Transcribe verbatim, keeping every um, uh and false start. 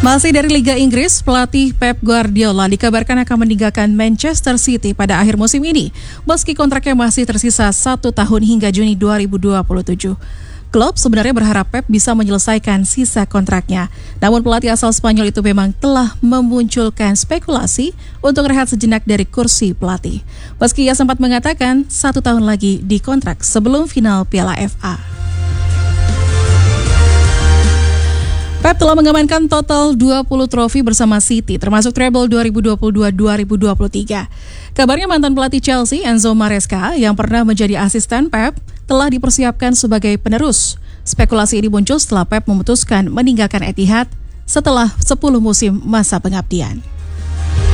Masih dari Liga Inggris, pelatih Pep Guardiola dikabarkan akan meninggalkan Manchester City pada akhir musim ini, meski kontraknya masih tersisa satu tahun hingga Juni dua ribu dua puluh tujuh. Klub sebenarnya berharap Pep bisa menyelesaikan sisa kontraknya. Namun pelatih asal Spanyol itu memang telah memunculkan spekulasi untuk rehat sejenak dari kursi pelatih. Meski ia sempat mengatakan satu tahun lagi di kontrak sebelum final Piala F A. Pep telah mengamankan total dua puluh trofi bersama City, termasuk treble dua ribu dua puluh dua dua ribu dua puluh tiga. Kabarnya mantan pelatih Chelsea, Enzo Maresca, yang pernah menjadi asisten Pep, telah dipersiapkan sebagai penerus. Spekulasi ini muncul setelah Pep memutuskan meninggalkan Etihad setelah sepuluh musim masa pengabdian.